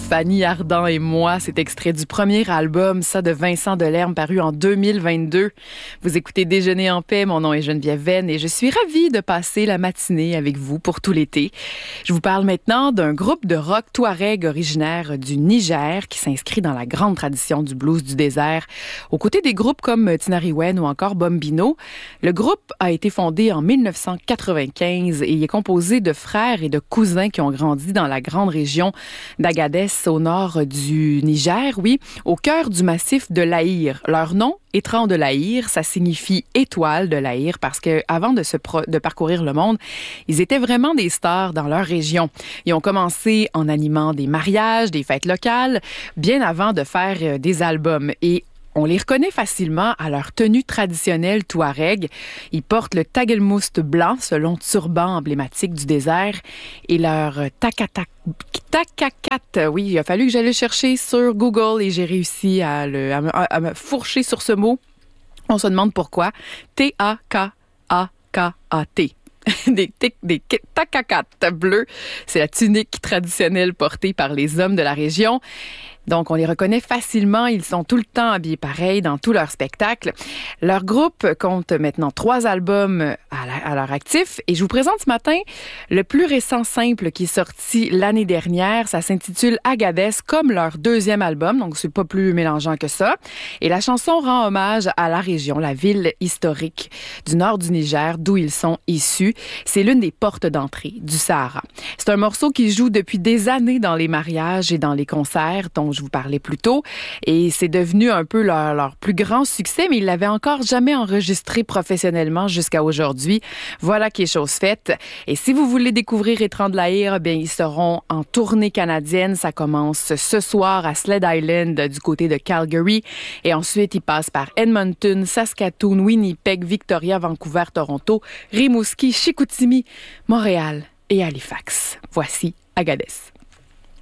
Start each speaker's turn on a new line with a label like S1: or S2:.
S1: Fanny Ardant et moi, c'est extrait du premier album, ça, de Vincent Delerme, paru en 2022. Vous écoutez Déjeuner en paix, mon nom est Geneviève Venn et je suis ravie de passer la matinée avec vous pour tout l'été. Je vous parle maintenant d'un groupe de rock touareg originaire du Niger qui s'inscrit dans la grande tradition du blues du désert. Aux côtés des groupes comme Tinariwen ou encore Bombino, le groupe a été fondé en 1995 et il est composé de frères et de cousins qui ont grandi dans la grande région d'Agadez, au nord du Niger, oui, au cœur du massif de l'Aïr. Leur nom, Étran de l'Aïr, ça signifie étoile de l'Aïr parce que avant de parcourir le monde, ils étaient vraiment des stars dans leur région. Ils ont commencé en animant des mariages, des fêtes locales, bien avant de faire des albums. Et on les reconnaît facilement à leur tenue traditionnelle touareg. Ils portent le tagelmoust blanc, ce long turban emblématique du désert, et leur takakat. Oui, il a fallu que j'aille chercher sur Google et j'ai réussi à me fourcher sur ce mot. On se demande pourquoi. T-A-K-A-K-A-T. Des takakats bleus. C'est la tunique traditionnelle portée par les hommes de la région. Donc, on les reconnaît facilement. Ils sont tout le temps habillés pareil dans tous leurs spectacles. Leur groupe compte maintenant 3 albums à leur actif. Et je vous présente ce matin le plus récent simple qui est sorti l'année dernière. Ça s'intitule Agadez, comme leur 2e album. Donc, c'est pas plus mélangeant que ça. Et la chanson rend hommage à la région, la ville historique du nord du Niger, d'où ils sont issus. C'est l'une des portes d'entrée du Sahara. C'est un morceau qui joue depuis des années dans les mariages et dans les concerts, dont je vous parlais plus tôt, et c'est devenu un peu leur plus grand succès, mais ils l'avaient encore jamais enregistré professionnellement jusqu'à aujourd'hui. Voilà qui est chose faite. Et si vous voulez découvrir Étran de l'Aïr, bien, ils seront en tournée canadienne. Ça commence ce soir à Sled Island du côté de Calgary, et ensuite ils passent par Edmonton, Saskatoon, Winnipeg, Victoria, Vancouver, Toronto, Rimouski, Chicoutimi, Montréal et Halifax. Voici Agadez.